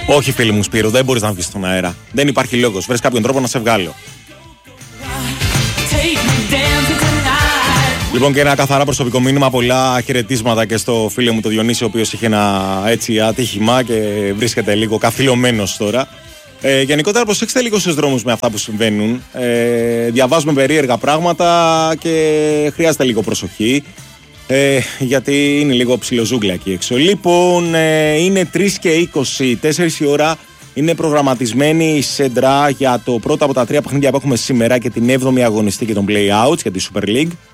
Όχι, φίλοι μου, Σπύρο, δεν μπορείς να βγεις στον αέρα. Δεν υπάρχει λόγος. Βρες κάποιον τρόπο να σε βγάλω. Λοιπόν, και ένα καθαρά προσωπικό μήνυμα. Πολλά χαιρετίσματα και στο φίλο μου το Διονύση, ο οποίος είχε ένα έτσι ατύχημα και βρίσκεται λίγο καθυλωμένος τώρα. Γενικότερα, προσέξτε λίγο στους δρόμους με αυτά που συμβαίνουν. Διαβάζουμε περίεργα πράγματα και χρειάζεται λίγο προσοχή. Γιατί είναι λίγο ψιλοζούγκλα εκεί έξω. Λοιπόν, είναι 3:20, 4 η ώρα. Είναι προγραμματισμένη η Σέντρα για το πρώτο από τα 3 παιχνίδια που έχουμε σήμερα και την 7η αγωνιστή και τον play-outs για τη Super League.